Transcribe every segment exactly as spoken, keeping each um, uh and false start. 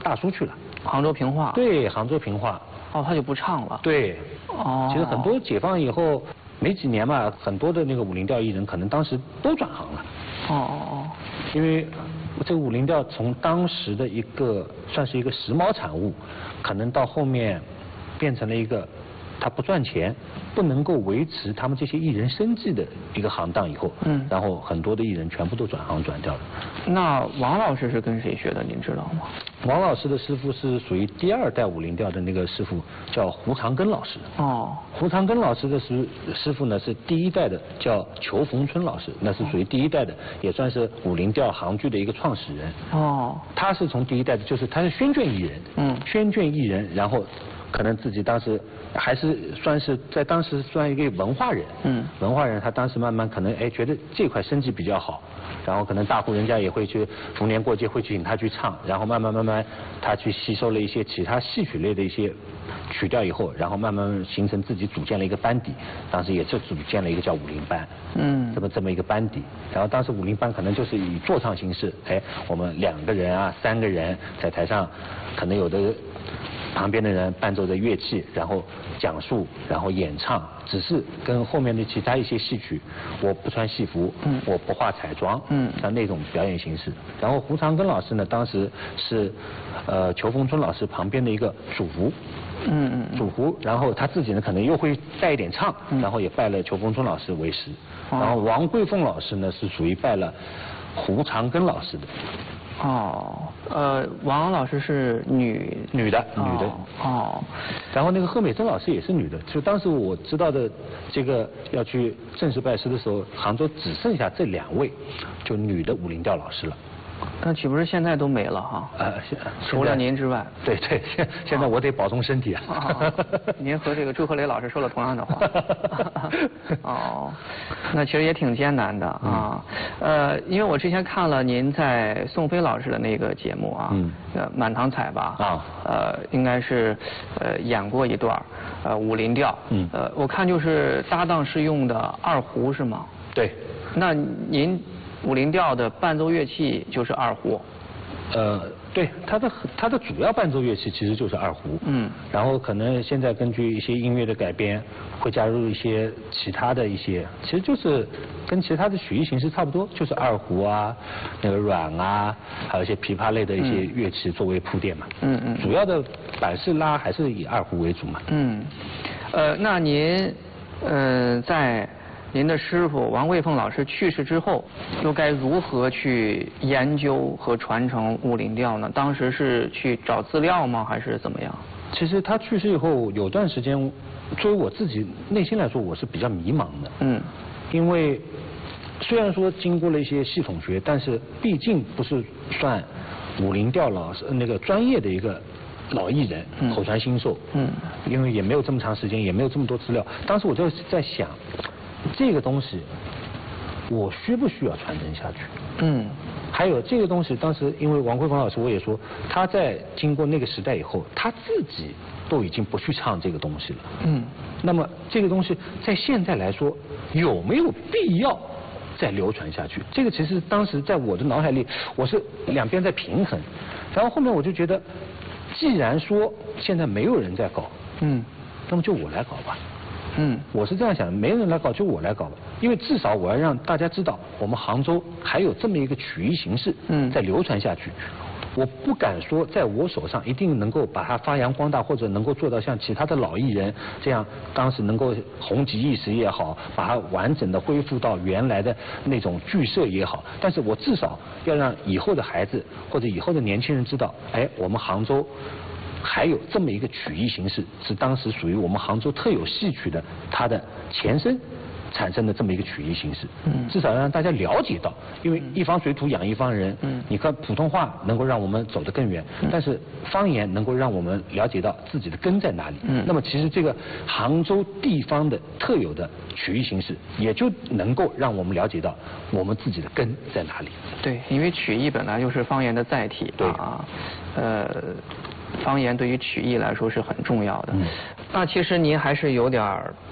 大叔去了。 杭州评话。 对，杭州评话。 哦，他就不唱了。 对。 哦。 其实很多解放以后没几年嘛，很多的那个武林调艺人可能当时都转行了。 哦哦哦。 因为这个武林调从当时的一个算是一个时髦产物，可能到后面变成了一个。他不赚钱，不能够维持他们这些艺人生计的一个行当以后，嗯，然后很多的艺人全部都转行转掉了。 那王老师是跟谁学的？您知道吗？ 王老师的师傅是属于第二代武林调的那个师傅，叫胡长庚老师。 哦。 胡长庚老师的师师傅呢是第一代的，叫裘逢春老师，那是属于第一代的，也算是武林调杭剧的一个创始人。 哦。 他是从第一代的，就是他是宣卷艺人，嗯，宣卷艺人，然后。可能自己当时还是算是在当时算一个文化人，嗯，文化人他当时慢慢可能哎觉得这块生计比较好，然后可能大户人家也会去逢年过节会去请他去唱，然后慢慢慢慢他去吸收了一些其他戏曲类的一些曲调以后，然后慢慢形成自己组建了一个班底，当时也就组建了一个叫武林班，嗯，这么这么一个班底，然后当时武林班可能就是以坐唱形式，哎，我们两个人啊三个人在台上，可能有的。旁边的人伴奏着乐器，然后讲述，然后演唱，只是跟后面的其他一些戏曲，我不穿戏服，嗯，我不化彩妆，嗯，像那种表演形式。然后胡长庚老师呢，当时是呃裘逢春老师旁边的一个主胡，嗯嗯，主胡，然后他自己呢可能又会带一点唱，嗯、然后也拜了裘逢春老师为师。哦、然后王桂凤老师呢是属于拜了胡长庚老师的。 哦，呃，王老师是女女的，女的。 哦。 然后那个贺美珍老师也是女的，就当时我知道的这个要去正式拜师的时候，杭州只剩下这两位，就女的武林调老师了。 那岂不是现在都没了哈？ 呃， 除了您之外。 对对，现现在我得保重身体啊。 哦、您和这个朱鹤雷老师说了同样的话。哦，那其实也挺艰难的啊。嗯、呃，因为我之前看了您在宋飞老师的那个节目啊，嗯，呃，满堂彩吧。啊。呃，应该是呃演过一段呃武林调。嗯。呃，我看就是搭档是用的二胡是吗？ 对。 那您。武林调的伴奏乐器就是二胡， 呃，对，它的它的主要伴奏乐器其实就是二胡，嗯，然后可能现在根据一些音乐的改编，会加入一些其他的一些，其实就是跟其他的曲艺形式差不多，就是二胡啊，那个阮啊，还有一些琵琶类的一些乐器作为铺垫嘛，嗯嗯，主要的板式拉还是以二胡为主嘛， 嗯，呃，那您，呃，在。您的师傅王桂凤老师去世之后，又该如何去研究和传承武林调呢？当时是去找资料吗，还是怎么样？ 其实他去世以后有段时间，作为我自己内心来说，我是比较迷茫的。嗯。因为虽然说经过了一些系统学，但是毕竟不是算武林调老师那个专业的一个老艺人，口传心授。嗯。因为也没有这么长时间，也没有这么多资料。当时我就在想。这个东西，我需不需要传承下去？嗯，还有这个东西，当时因为王桂凤老师我也说，他在经过那个时代以后，他自己都已经不去唱这个东西了。嗯，那么这个东西在现在来说，有没有必要再流传下去？这个其实当时在我的脑海里，我是两边在平衡，然后后面我就觉得，既然说现在没有人在搞，嗯，那么就我来搞吧。嗯，我是这样想的，没人来搞就我来搞吧，因为至少我要让大家知道，我们杭州还有这么一个曲艺形式，嗯，在流传下去。我不敢说在我手上一定能够把它发扬光大，或者能够做到像其他的老艺人这样，当时能够红极一时也好，把它完整的恢复到原来的那种剧社也好，但是我至少要让以后的孩子或者以后的年轻人知道，哎，我们杭州。还有这么一个曲艺形式，是当时属于我们杭州特有戏曲的它的前身产生的这么一个曲艺形式。嗯，至少让大家了解到，因为一方水土养一方人。嗯，你看普通话能够让我们走得更远，嗯、但是方言能够让我们了解到自己的根在哪里。嗯，那么其实这个杭州地方的特有的曲艺形式，也就能够让我们了解到我们自己的根在哪里。 对，因为曲艺本来就是方言的载体。对啊，呃。方言对于曲艺来说是很重要的。嗯，那其实您还是有点儿，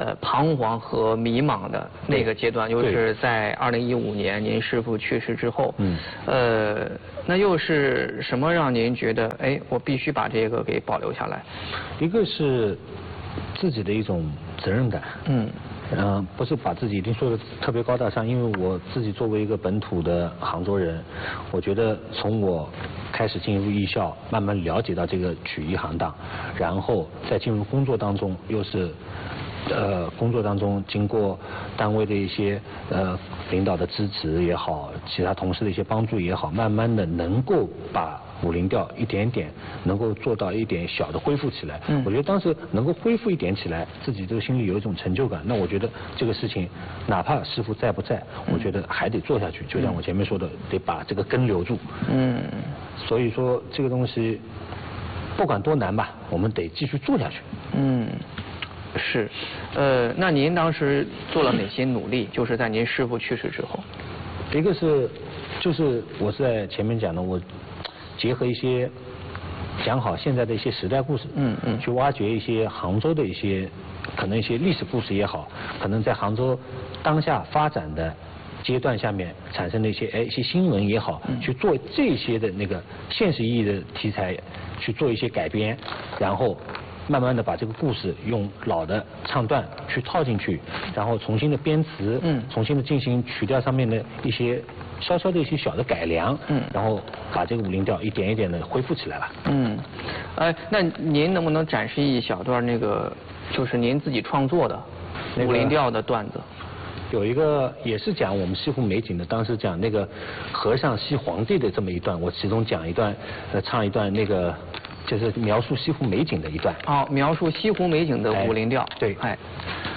呃彷徨和迷茫的那个阶段，又是在二零一五年您师父去世之后。嗯。呃，那又是什么让您觉得，哎，我必须把这个给保留下来？ 一个是自己的一种责任感。嗯。嗯，不是把自己一定说的特别高大上，因为我自己作为一个本土的杭州人，我觉得从我开始进入艺校，慢慢了解到这个曲艺行当，然后再进入工作当中，又是呃工作当中经过单位的一些呃领导的支持也好，其他同事的一些帮助也好，慢慢的能够把武林调一点点能够做到一点小的恢复起来。嗯，我觉得当时能够恢复一点起来，自己这个心里有一种成就感。那我觉得这个事情，哪怕师傅在不在，我觉得还得做下去。就像我前面说的，得把这个根留住。嗯，所以说这个东西不管多难吧，我们得继续做下去。 嗯。是，呃，那您当时做了哪些努力？就是在您师父去世之后。 一个是，就是我是在前面讲的，我结合一些讲好现在的一些时代故事，嗯嗯，去挖掘一些杭州的一些可能一些历史故事也好，可能在杭州当下发展的阶段下面产生的一些哎一些新闻也好，嗯，去做这些的那个现实意义的题材，去做一些改编，然后慢慢的把这个故事用老的唱段去套进去，然后重新的编词，嗯，重新的进行曲调上面的一些稍稍的一些小的改良，嗯，然后把这个武林调一点一点的恢复起来了。嗯， 哎，那您能不能展示一小段那个就是您自己创作的武林调的段子？ 有一个也是讲我们西湖美景的，当时讲那个和尚西皇帝的这么一段，我其中讲一段，呃，唱一段那个。就是描述西湖美景的一段。 哦，描述西湖美景的武林调。 哎、对，哎。